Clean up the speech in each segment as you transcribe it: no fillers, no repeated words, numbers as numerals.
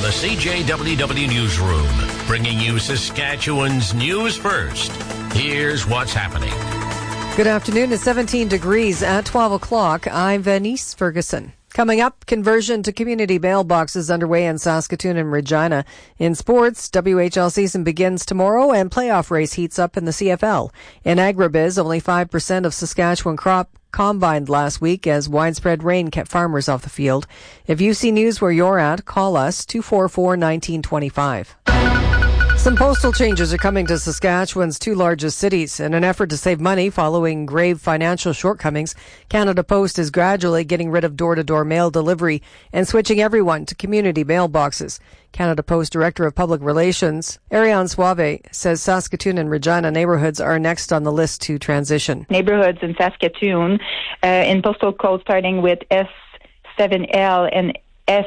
the CJWW Newsroom, bringing you Saskatchewan's news first. Here's what's happening. Good afternoon. It's 17 degrees at 12 o'clock. I'm Venice Ferguson. Coming up, conversion to community mailboxes underway in Saskatoon and Regina. In sports, WHL season begins tomorrow and playoff race heats up in the CFL. In agribiz, only 5% of Saskatchewan crop combined last week as widespread rain kept farmers off the field. If you see news where you're at, call us 244-1925. Some postal changes are coming to Saskatchewan's two largest cities. In an effort to save money following grave financial shortcomings, Canada Post is gradually getting rid of door-to-door mail delivery and switching everyone to community mailboxes. Canada Post Director of Public Relations, Ariane Suave, says Saskatoon and Regina neighborhoods are next on the list to transition. Neighborhoods in Saskatoon in postal code starting with S7L and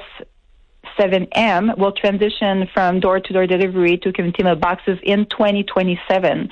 S7M will transition from door-to-door delivery to community mailboxes in 2027.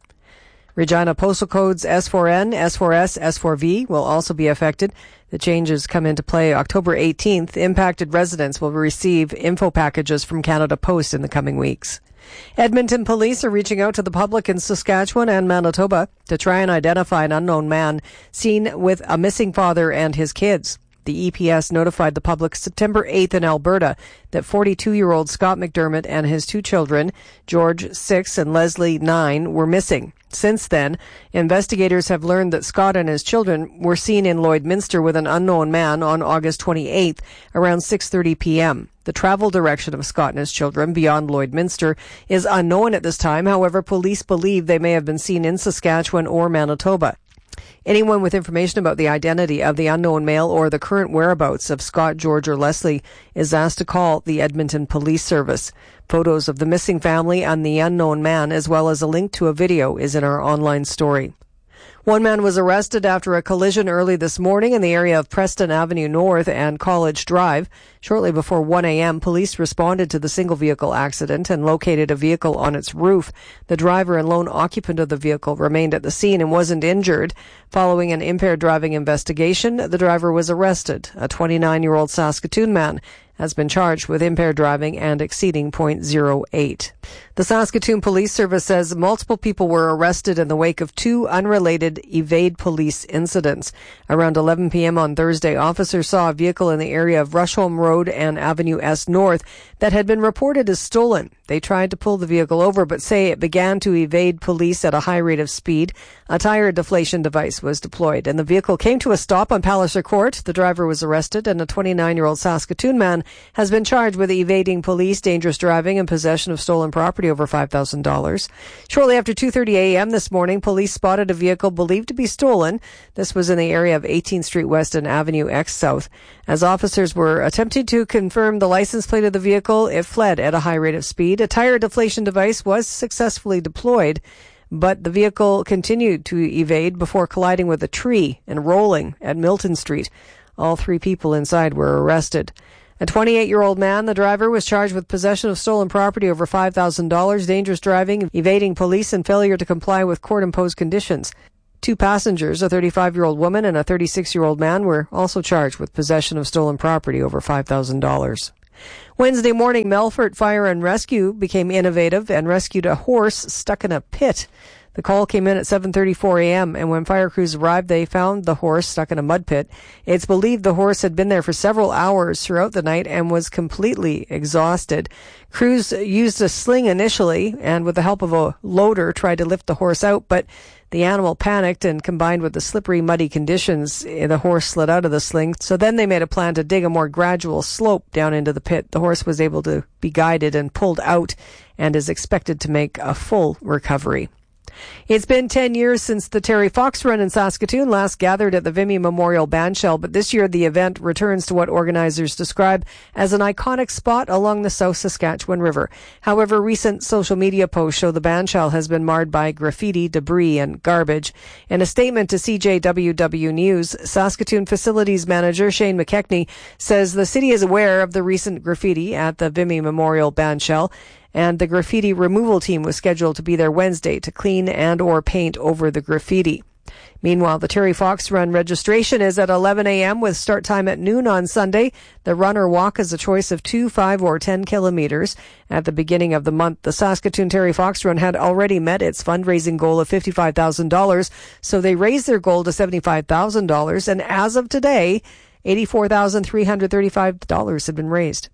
Regina postal codes S4N, S4S, S4V will also be affected. The changes come into play October 18th. Impacted residents will receive info packages from Canada Post in the coming weeks. Edmonton police are reaching out to the public in Saskatchewan and Manitoba to try and identify an unknown man seen with a missing father and his kids. The EPS notified the public September 8th in Alberta that 42-year-old Scott McDermott and his two children, George, 6, and Leslie, 9, were missing. Since then, investigators have learned that Scott and his children were seen in Lloydminster with an unknown man on August 28th around 6:30 p.m. The travel direction of Scott and his children beyond Lloydminster is unknown at this time. However, police believe they may have been seen in Saskatchewan or Manitoba. Anyone with information about the identity of the unknown male or the current whereabouts of Scott, George, or Leslie is asked to call the Edmonton Police Service. Photos of the missing family and the unknown man, as well as a link to a video, is in our online story. One man was arrested after a collision early this morning in the area of Preston Avenue North and College Drive. Shortly before 1 a.m., police responded to the single-vehicle accident and located a vehicle on its roof. The driver and lone occupant of the vehicle remained at the scene and wasn't injured. Following an impaired driving investigation, the driver was arrested. A 29-year-old Saskatoon man has been charged with impaired driving and exceeding .08. The Saskatoon Police Service says multiple people were arrested in the wake of two unrelated evade police incidents. Around 11 p.m. on Thursday, officers saw a vehicle in the area of Rushholm Road and Avenue S North that had been reported as stolen. They tried to pull the vehicle over but say it began to evade police at a high rate of speed. A tire deflation device was deployed and the vehicle came to a stop on Palliser Court. The driver was arrested and a 29-year-old Saskatoon man has been charged with evading police, dangerous driving, and possession of stolen property over $5,000. Shortly after 2:30 a.m. this morning, police spotted a vehicle believed to be stolen. This was in the area of 18th Street West and Avenue X South. As officers were attempting to confirm the license plate of the vehicle, it fled at a high rate of speed. A tire deflation device was successfully deployed, but the vehicle continued to evade before colliding with a tree and rolling at Milton Street. All three people inside were arrested. A 28-year-old man, the driver, was charged with possession of stolen property over $5,000, dangerous driving, evading police, and failure to comply with court-imposed conditions. Two passengers, a 35-year-old woman and a 36-year-old man, were also charged with possession of stolen property over $5,000. Wednesday morning, Melfort Fire and Rescue became innovative and rescued a horse stuck in a pit. The call came in at 7:34 a.m., and when fire crews arrived, they found the horse stuck in a mud pit. It's believed the horse had been there for several hours throughout the night and was completely exhausted. Crews used a sling initially, and with the help of a loader, tried to lift the horse out, but the animal panicked, and combined with the slippery, muddy conditions, the horse slid out of the sling. So then they made a plan to dig a more gradual slope down into the pit. The horse was able to be guided and pulled out and is expected to make a full recovery. It's been 10 years since the Terry Fox Run in Saskatoon last gathered at the Vimy Memorial Bandshell, but this year the event returns to what organizers describe as an iconic spot along the South Saskatchewan River. However, recent social media posts show the bandshell has been marred by graffiti, debris, and garbage. In a statement to CJWW News, Saskatoon Facilities Manager Shane McKechnie says the city is aware of the recent graffiti at the Vimy Memorial Bandshell, and the graffiti removal team was scheduled to be there Wednesday to clean and or paint over the graffiti. Meanwhile, the Terry Fox Run registration is at 11 a.m. with start time at noon on Sunday. The run or walk is a choice of 2, 5, or 10 kilometers. At the beginning of the month, the Saskatoon Terry Fox Run had already met its fundraising goal of $55,000, so they raised their goal to $75,000, and as of today, $84,335 have been raised.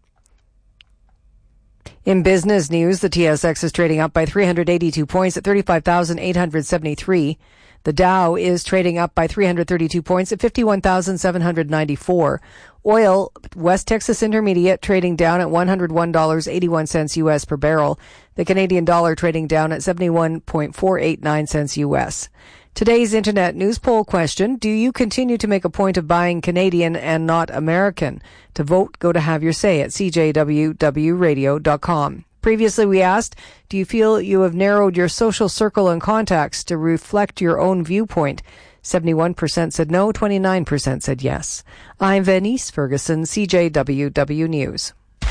In business news, the TSX is trading up by 382 points at 35,873. The Dow is trading up by 332 points at 51,794. Oil, West Texas Intermediate, trading down at $101.81 U.S. per barrel. The Canadian dollar trading down at 71.489 cents U.S. Today's Internet news poll question, do you continue to make a point of buying Canadian and not American? To vote, go to Have Your Say at cjwwradio.com. Previously, we asked, do you feel you have narrowed your social circle and contacts to reflect your own viewpoint? 71% said no, 29% said yes. I'm Venice Ferguson, CJWW News.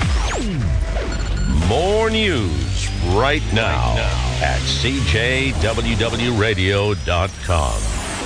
More news right now at cjwwradio.com.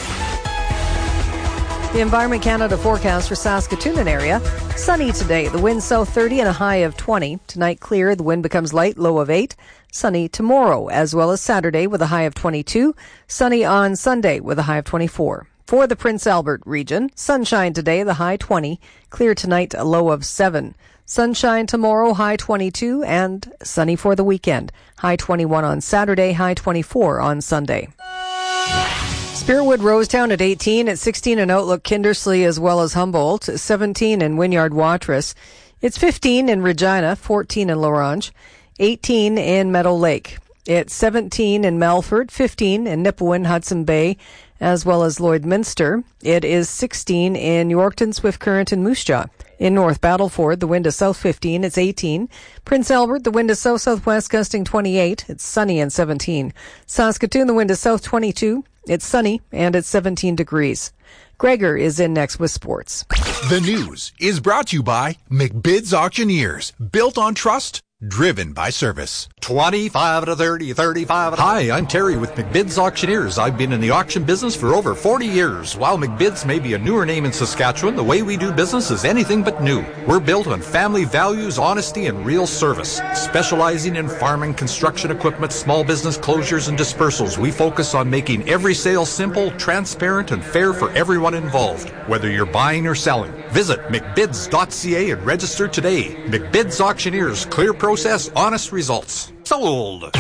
The Environment Canada forecast for Saskatoon and area. Sunny today. The wind south 30 and a high of 20. Tonight clear. The wind becomes light, low of 8. Sunny tomorrow as well as Saturday with a high of 22. Sunny on Sunday with a high of 24. For the Prince Albert region, sunshine today, the high 20. Clear tonight, a low of 7. Sunshine tomorrow, high 22, and sunny for the weekend. High 21 on Saturday, high 24 on Sunday. Spiritwood Rosetown at 18, at 16 in Outlook Kindersley as well as Humboldt, 17 in Wynyard Watrous. It's 15 in Regina, 14 in Lorange, 18 in Meadow Lake. It's 17 in Melfort, 15 in Nipawin, Hudson Bay, as well as Lloydminster. It is 16 in Yorkton, Swift Current, and Moose Jaw. In North Battleford, the wind is south 15, it's 18. Prince Albert, the wind is south-southwest gusting 28, it's sunny and 17. Saskatoon, the wind is south 22, it's sunny and it's 17 degrees. Gregor is in next with sports. The news is brought to you by McBid's Auctioneers. Built on trust, driven by service. 25 to 30, 35 to... Hi, I'm Terry with McBid's Auctioneers. I've been in the auction business for over 40 years. While McBid's may be a newer name in Saskatchewan, the way we do business is anything but new. We're built on family values, honesty, and real service. Specializing in farming, construction equipment, small business closures, and dispersals, we focus on making every sale simple, transparent, and fair for everyone involved, whether you're buying or selling. Visit McBids.ca and register today. McBid's Auctioneers, clear process, honest results. Sold.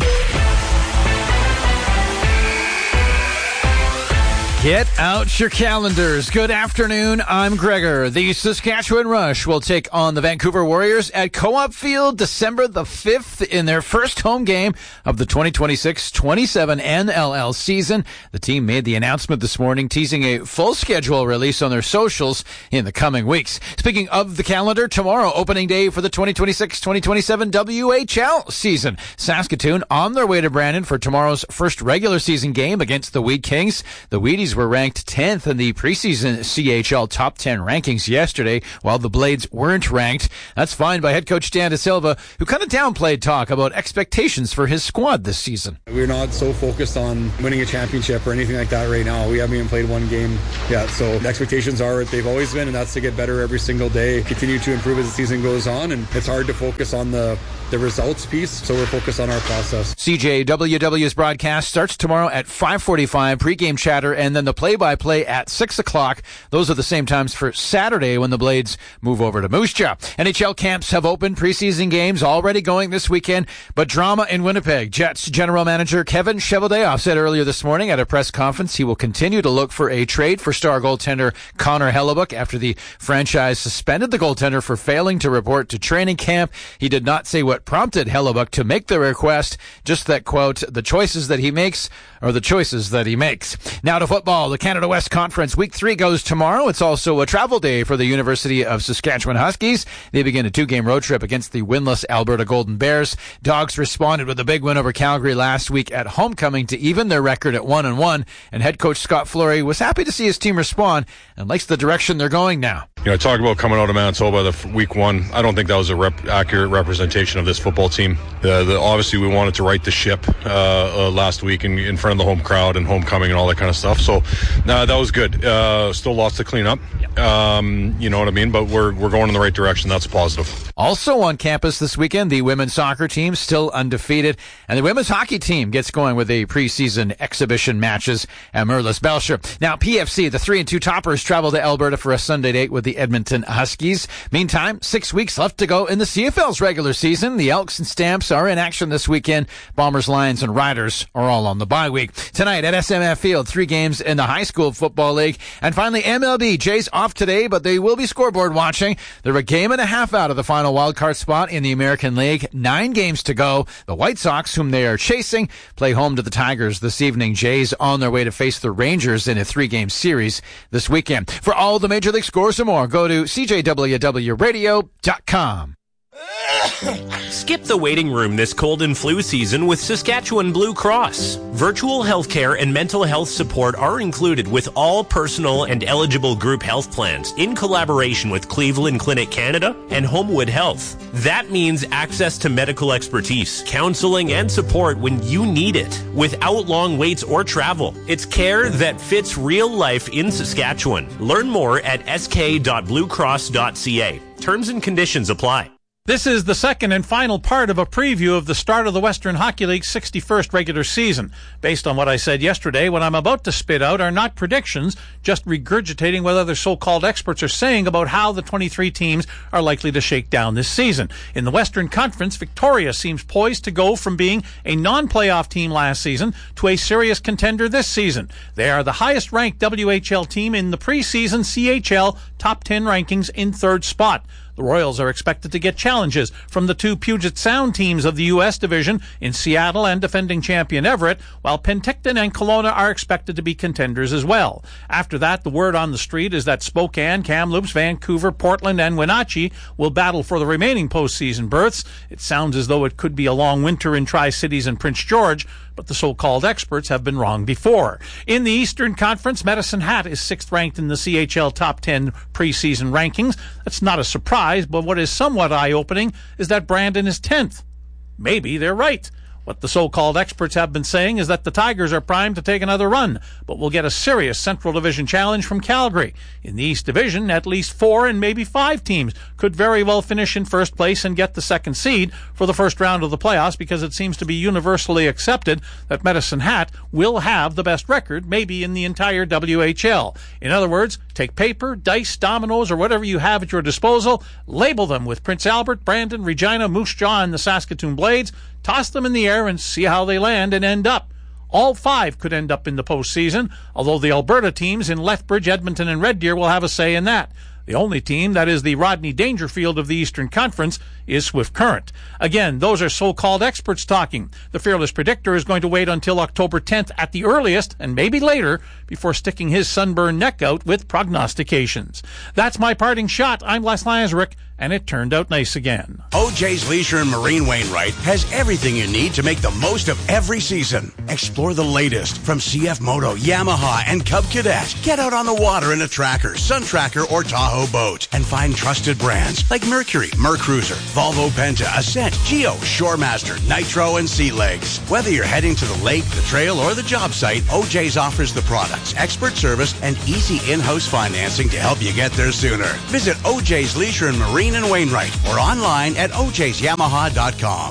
Get out your calendars. Good afternoon. I'm Gregor. The Saskatchewan Rush will take on the Vancouver Warriors at Co-op Field December the 5th in their first home game of the 2026-27 NLL season. The team made the announcement this morning, teasing a full schedule release on their socials in the coming weeks. Speaking of the calendar, tomorrow, opening day for the 2026-2027 WHL season. Saskatoon on their way to Brandon for tomorrow's first regular season game against the Wheat Kings. The Wheaties were ranked 10th in the preseason CHL top 10 rankings yesterday, while the Blades weren't ranked. That's fine by head coach Dan De Silva, who kind of downplayed talk about expectations for his squad this season. We're not so focused on winning a championship or anything like that right now. We haven't even played one game yet, so the expectations are what they've always been, and that's to get better every single day, continue to improve as the season goes on, and it's hard to focus on the results piece, so we're focused on our process. CJWW's broadcast starts tomorrow at 5:45, pregame chatter, and then the play-by-play at 6 o'clock. Those are the same times for Saturday when the Blades move over to Moose Jaw. NHL camps have opened, preseason games already going this weekend, but drama in Winnipeg. Jets general manager Kevin Cheveldayoff said earlier this morning at a press conference he will continue to look for a trade for star goaltender Connor Hellebuyck after the franchise suspended the goaltender for failing to report to training camp. He did not say what prompted Hellebuyck to make the request, just that, quote, the choices that he makes are the choices that he makes. Now to football. The Canada West Conference Week 3 goes tomorrow. It's also a travel day for the University of Saskatchewan Huskies. They begin a 2-game road trip against the winless Alberta Golden Bears. Dogs responded with a big win over Calgary last week at homecoming to even their record at 1-1, and head coach Scott Fleury was happy to see his team respond and likes the direction they're going now. Talk about coming out of Manitoba week one. I don't think that was a accurate representation of this football team. Obviously, we wanted to right the ship last week in front of the home crowd and homecoming and all that kind of stuff. So that was good. Still lots to clean up. You know what I mean? But we're going in the right direction. That's positive. Also on campus this weekend, the women's soccer team still undefeated, and the women's hockey team gets going with a preseason exhibition matches at Merlis Belcher. Now, PFC, the 3-2 toppers, travel to Alberta for a Sunday date with the Edmonton Huskies. Meantime, 6 weeks left to go in the CFL's regular season. The Elks and Stamps are in action this weekend. Bombers, Lions, and Riders are all on the bye week. Tonight at SMF Field, 3 games in the High School Football League. And finally, MLB. Jays off today, but they will be scoreboard watching. They're a game and a half out of the final wildcard spot in the American League. 9 games to go. The White Sox, whom they are chasing, play home to the Tigers this evening. Jays on their way to face the Rangers in a 3-game series this weekend. For all the Major League scores and more, go to CJWWRadio.com. Skip the waiting room this cold and flu season with Saskatchewan Blue Cross. Virtual healthcare and mental health support are included with all personal and eligible group health plans in collaboration with Cleveland Clinic Canada and Homewood Health. That means access to medical expertise, counseling, and support when you need it without long waits or travel. It's care that fits real life in Saskatchewan. Learn more at sk.bluecross.ca. Terms and conditions apply. This is the second and final part of a preview of the start of the Western Hockey League's 61st regular season. Based on what I said yesterday, what I'm about to spit out are not predictions, just regurgitating what other so-called experts are saying about how the 23 teams are likely to shake down this season. In the Western Conference, Victoria seems poised to go from being a non-playoff team last season to a serious contender this season. They are the highest-ranked WHL team in the preseason CHL top 10 rankings in 3rd spot. The Royals are expected to get challenges from the 2 Puget Sound teams of the U.S. division in Seattle and defending champion Everett, while Penticton and Kelowna are expected to be contenders as well. After that, the word on the street is that Spokane, Kamloops, Vancouver, Portland, and Wenatchee will battle for the remaining postseason berths. It sounds as though it could be a long winter in Tri-Cities and Prince George, but the so-called experts have been wrong before. In the Eastern Conference, Medicine Hat is 6th ranked in the CHL top 10 preseason rankings. That's not a surprise, but what is somewhat eye-opening is that Brandon is 10th. Maybe they're right. What the so-called experts have been saying is that the Tigers are primed to take another run, but will get a serious Central Division challenge from Calgary. In the East Division, at least 4 and maybe 5 teams could very well finish in first place and get the second seed for the first round of the playoffs, because it seems to be universally accepted that Medicine Hat will have the best record, maybe in the entire WHL. In other words, take paper, dice, dominoes, or whatever you have at your disposal, label them with Prince Albert, Brandon, Regina, Moose Jaw, and the Saskatoon Blades, toss them in the air and see how they land and end up. All 5 could end up in the postseason, although the Alberta teams in Lethbridge, Edmonton, and Red Deer will have a say in that. The only team that is the Rodney Dangerfield of the Eastern Conference is Swift Current. Again, those are so-called experts talking. The Fearless Predictor is going to wait until October 10th at the earliest, and maybe later, before sticking his sunburned neck out with prognostications. That's my parting shot. I'm Les Lazaruk, and it turned out nice again. OJ's Leisure and Marine Wainwright has everything you need to make the most of every season. Explore the latest from CF Moto, Yamaha, and Cub Cadet. Get out on the water in a Tracker, Sun Tracker, or Tahoe boat, and find trusted brands like Mercury, Mercruiser, Volvo Penta, Ascent, Geo, Shoremaster, Nitro, and Sea Legs. Whether you're heading to the lake, the trail, or the job site, OJ's offers the products, expert service, and easy in-house financing to help you get there sooner. Visit OJ's Leisure and Marine and Wainwright or online at ojsyamaha.com.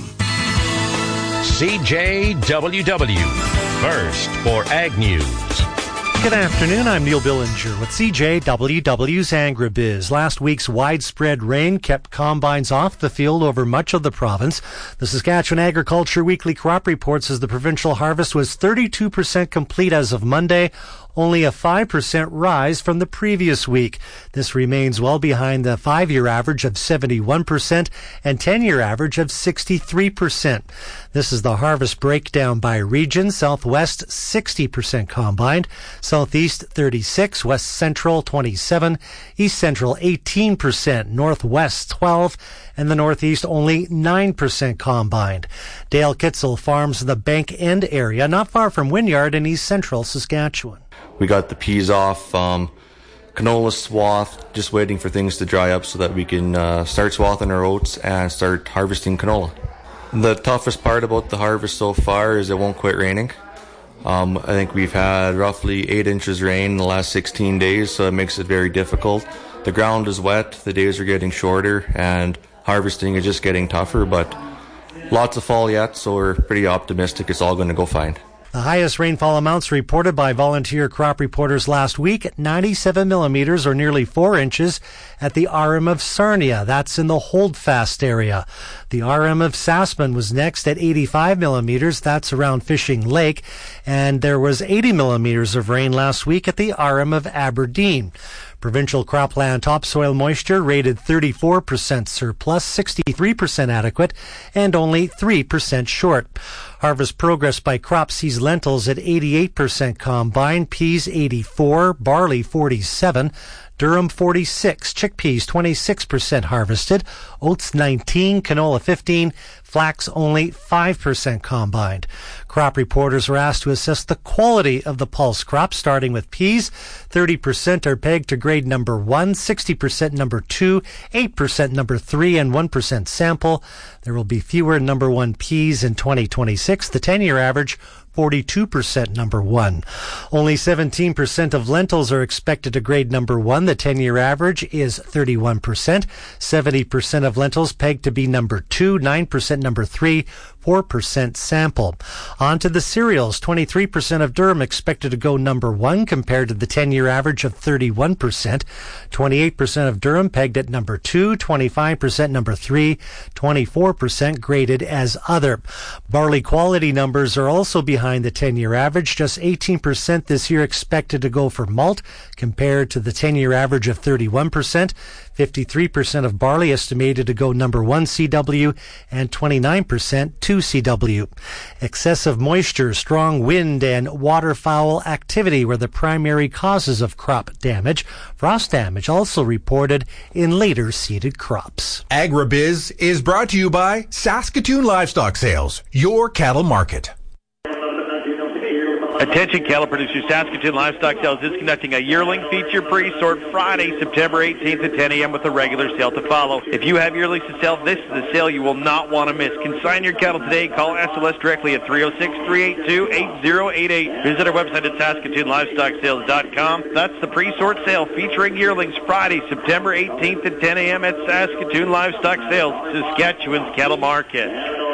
CJWW, first for Ag News. Good afternoon, I'm Neil Billinger with CJWW's Agribiz. Last week's widespread rain kept combines off the field over much of the province. The Saskatchewan Agriculture Weekly Crop Report says the provincial harvest was 32% complete as of Monday, only a 5% rise from the previous week. This remains well behind the 5-year average of 71% and 10-year average of 63%. This is the harvest breakdown by region. Southwest, 60% combined. Southeast, 36%. West Central, 27%. East Central, 18%. Northwest, 12%. And the Northeast, only 9% combined. Dale Kitzel farms the Bank End area, not far from Wynyard in East Central Saskatchewan. We got the peas off canola swath, just waiting for things to dry up so that we can start swathing our oats and start harvesting canola. The toughest part about the harvest so far is it won't quit raining. I think we've had roughly 8 inches rain in the last 16 days, so it makes it very difficult. The ground is wet, the days are getting shorter, and harvesting is just getting tougher, but lots of fall yet, so we're pretty optimistic it's all going to go fine. The highest rainfall amounts reported by volunteer crop reporters last week, 97 millimeters or nearly 4 inches at the RM of Sarnia. That's in the Holdfast area. The RM of Sassman was next at 85 millimeters. That's around Fishing Lake. And there was 80 millimeters of rain last week at the RM of Aberdeen. Provincial cropland topsoil moisture rated 34% surplus, 63% adequate, and only 3% short. Harvest progress by crop sees lentils at 88% combine, peas 84, barley 47, durum 46, chickpeas 26% harvested, oats 19, canola 15, flax only 5% combined. Crop reporters are asked to assess the quality of the pulse crop, starting with peas. 30% are pegged to grade number 1, 60% number 2, 8% number 3, and 1% sample. There will be fewer number 1 peas in 2026. The 10-year average, 42% number 1. Only 17% of lentils are expected to grade number 1. The 10-year average is 31%. 70% of lentils pegged to be number 2, 9% number 3, 4% sample. On to the cereals. 23% of durum expected to go number 1 compared to the 10-year average of 31%. 28% of durum pegged at number 2, 25% number 3, 24% graded as other. Barley quality numbers are also behind the 10-year average. Just 18% this year expected to go for malt compared to the 10-year average of 31%. 53% of barley estimated to go number 1 CW and 29% 2 CW. Excessive moisture, strong wind, and waterfowl activity were the primary causes of crop damage. Frost damage also reported in later seeded crops. AgriBiz is brought to you by Saskatoon Livestock Sales, your cattle market. Attention cattle producers, Saskatoon Livestock Sales is conducting a yearling feature pre-sort Friday, September 18th at 10 a.m. with a regular sale to follow. If you have yearlings to sell, this is the sale you will not want to miss. Consign your cattle today. Call SOS directly at 306-382-8088. Visit our website at SaskatoonLivestockSales.com. That's the pre-sort sale featuring yearlings Friday, September 18th at 10 a.m. at Saskatoon Livestock Sales, Saskatchewan's cattle market.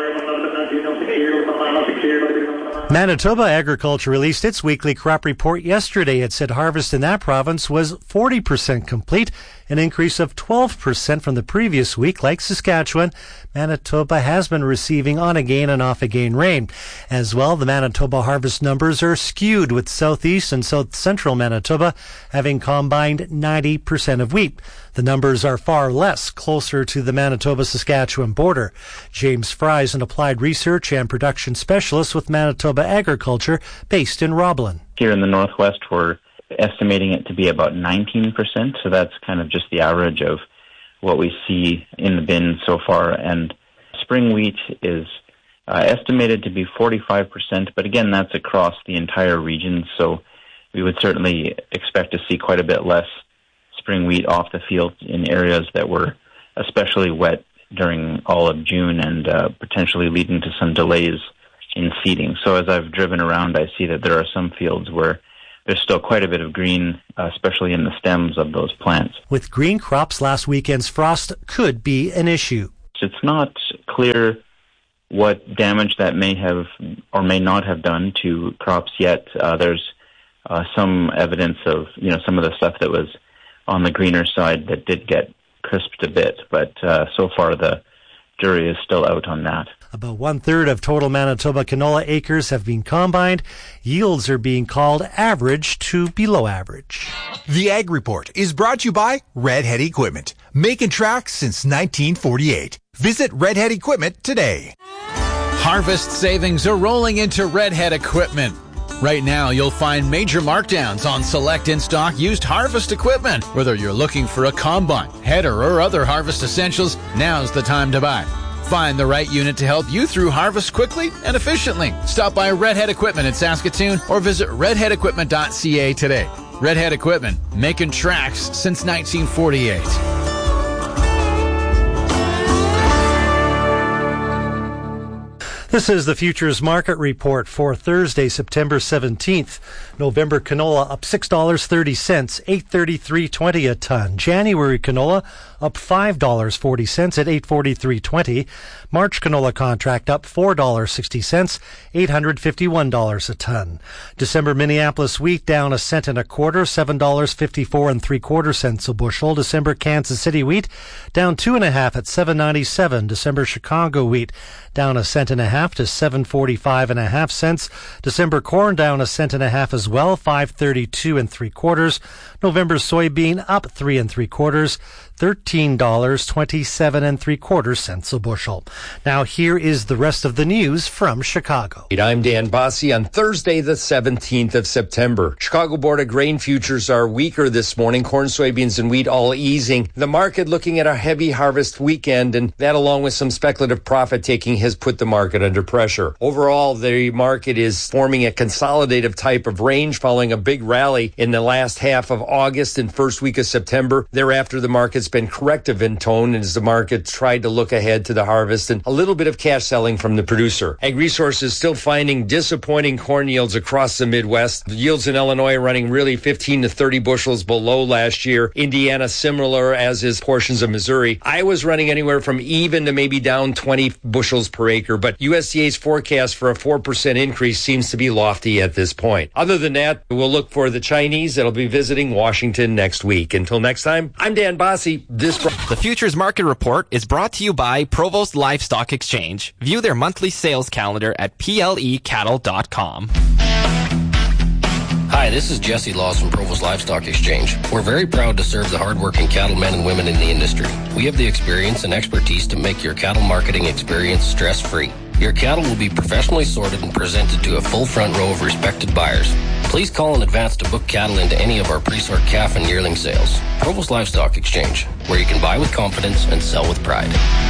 Manitoba Agriculture released its weekly crop report yesterday. It said harvest in that province was 40% complete, an increase of 12% from the previous week. Like Saskatchewan, Manitoba has been receiving on-again and off-again rain. As well, the Manitoba harvest numbers are skewed, with southeast and south-central Manitoba having combined 90% of wheat. The numbers are far less closer to the Manitoba-Saskatchewan border. James Fry is an applied research and production specialist with Manitoba Agriculture based in Roblin. Here in the Northwest, we're estimating it to be about 19%, so that's kind of just the average of what we see in the bin so far. And spring wheat is estimated to be 45%, but again, that's across the entire region, so we would certainly expect to see quite a bit less spring wheat off the field in areas that were especially wet during all of June and potentially leading to some delays in seeding. So as I've driven around, I see that there are some fields where there's still quite a bit of green, especially in the stems of those plants. With green crops, last weekend's frost could be an issue. It's not clear what damage that may have or may not have done to crops yet. There's some evidence of, some of the stuff that was on the greener side that did get crisped a bit, but so far the jury is still out on that. About 1/3 of total Manitoba canola acres have been combined. Yields are being called average to below average. The Ag Report is brought to you by Redhead Equipment, making tracks since 1948. Visit Redhead Equipment today. Harvest savings are rolling into Redhead Equipment. Right now, you'll find major markdowns on select in-stock used harvest equipment. Whether you're looking for a combine, header, or other harvest essentials, now's the time to buy. Find the right unit to help you through harvest quickly and efficiently. Stop by Redhead Equipment in Saskatoon or visit redheadequipment.ca today. Redhead Equipment, making tracks since 1948. This is the Futures Market Report for Thursday, September 17th. November canola up $6.30, $833.20 a ton. January canola up $5.40 at $843.20. March canola contract up $4.60, $851 a ton. December Minneapolis wheat down a cent and a quarter, $7.54 3/4 a bushel. December Kansas City wheat down 2.5 at $7.97. December Chicago wheat down a cent and a half to $7.45 cents. December corn down a cent and a half as well, $5.32 3/4. November soybean up 3 3/4, $13.27 3/4 a bushel. Now here is the rest of the news from Chicago. I'm Dan Bossy on Thursday, the 17th of September. Chicago Board of Grain futures are weaker this morning. Corn, soybeans, and wheat all easing. The market looking at a heavy harvest weekend, and that along with some speculative profit taking has put the market under pressure. Overall, the market is forming a consolidative type of range following a big rally in the last half of August and first week of September. Thereafter, the market's been corrective in tone as the market tried to look ahead to the harvest and a little bit of cash selling from the producer. Ag Resources still finding disappointing corn yields across the Midwest. The yields in Illinois running really 15 to 30 bushels below last year. Indiana similar, as is portions of Missouri. Iowa's running anywhere from even to maybe down 20 bushels per acre, but USDA's forecast for a 4% increase seems to be lofty at this point. Other than that, we'll look for the Chinese that'll be visiting Washington next week. Until next time, I'm Dan Bossy. The Futures Market Report is brought to you by Provost Livestock Exchange. View their monthly sales calendar at PLEcattle.com. Hi, this is Jesse Laws from Provost Livestock Exchange. We're very proud to serve the hardworking cattlemen and women in the industry. We have the experience and expertise to make your cattle marketing experience stress-free. Your cattle will be professionally sorted and presented to a full front row of respected buyers. Please call in advance to book cattle into any of our pre-sort calf and yearling sales. Provost Livestock Exchange, where you can buy with confidence and sell with pride.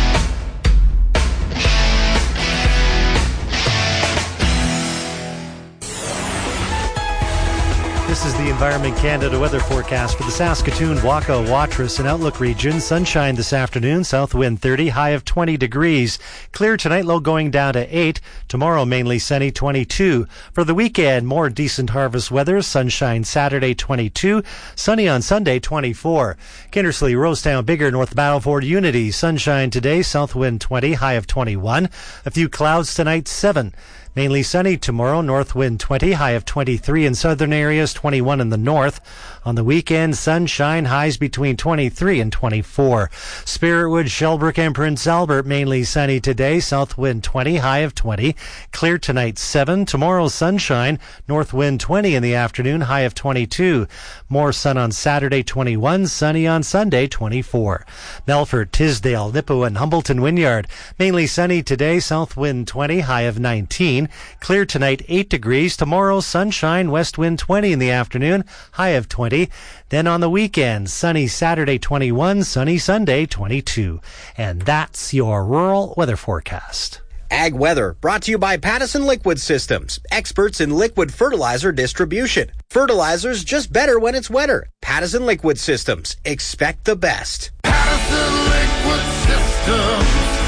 This is the Environment Canada weather forecast for the Saskatoon, Waka, Watrous, and Outlook region. Sunshine this afternoon, south wind 30, high of 20 degrees. Clear tonight, low going down to 8. Tomorrow, mainly sunny, 22. For the weekend, more decent harvest weather. Sunshine Saturday, 22. Sunny on Sunday, 24. Kindersley, Rosetown, Bigger, North Battleford, Unity. Sunshine today, south wind 20, high of 21. A few clouds tonight, 7. Mainly sunny tomorrow, north wind 20, high of 23 in southern areas, 21 in the north. On the weekend, sunshine, highs between 23 and 24. Spiritwood, Shellbrook, and Prince Albert, mainly sunny today, south wind 20, high of 20. Clear tonight, 7. Tomorrow, sunshine, north wind 20 in the afternoon, high of 22. More sun on Saturday, 21. Sunny on Sunday, 24. Melfort, Tisdale, Nipawin, Humbleton, Wynyard, mainly sunny today, south wind 20, high of 19. Clear tonight, 8 degrees. Tomorrow, sunshine, west wind 20 in the afternoon, high of 20. Then on the weekend, sunny Saturday 21, sunny Sunday 22. And that's your rural weather forecast. Ag Weather, brought to you by Pattison Liquid Systems, experts in liquid fertilizer distribution. Fertilizer's just better when it's wetter. Pattison Liquid Systems, expect the best. Pattison Liquid Systems,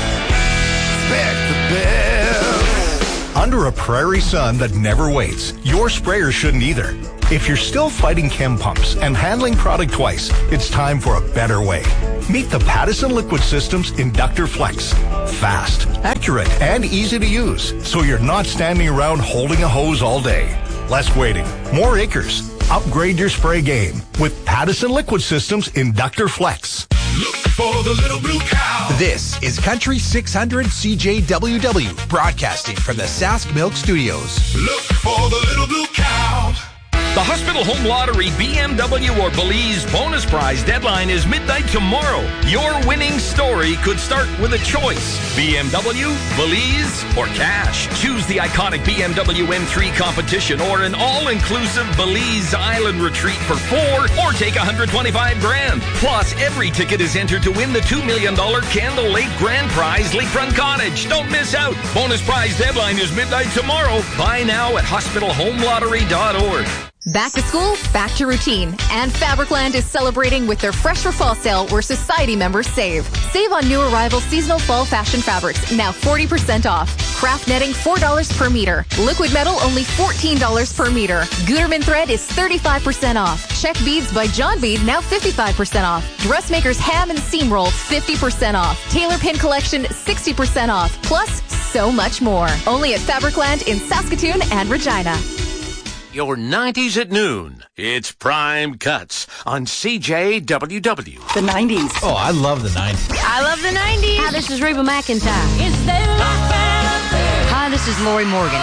expect the best. Under a prairie sun that never waits, your sprayer shouldn't either. If you're still fighting chem pumps and handling product twice, it's time for a better way. Meet the Pattison Liquid Systems Inductor Flex. Fast, accurate, and easy to use, so you're not standing around holding a hose all day. Less waiting, more acres. Upgrade your spray game with Pattison Liquid Systems Inductor Flex. Look for the little blue cow. This is Country 600 CJWW, broadcasting from the Sask Milk Studios. Look for the little blue cow. The Hospital Home Lottery BMW or Belize bonus prize deadline is midnight tomorrow. Your winning story could start with a choice. BMW, Belize, or cash. Choose the iconic BMW M3 competition or an all-inclusive Belize Island retreat for 4 or take $125,000. Plus, every ticket is entered to win the $2 million Candle Lake Grand Prize Lakefront Cottage. Don't miss out. Bonus prize deadline is midnight tomorrow. Buy now at hospitalhomelottery.org. Back to school, back to routine. And Fabricland is celebrating with their Fresh for Fall sale where Society members save. Save on new arrival seasonal fall fashion fabrics, now 40% off. Craft netting, $4 per meter. Liquid metal, only $14 per meter. Gutermann thread is 35% off. Check beads by John Bead, now 55% off. Dressmaker's ham and seam roll, 50% off. Tailor pin collection, 60% off. Plus, so much more. Only at Fabricland in Saskatoon and Regina. Your 90s at noon. It's Prime Cuts on CJWW. The 90s. Oh, I love the 90s. I love the 90s. Hi, this is Reba McEntire. Hi, this is Lori Morgan.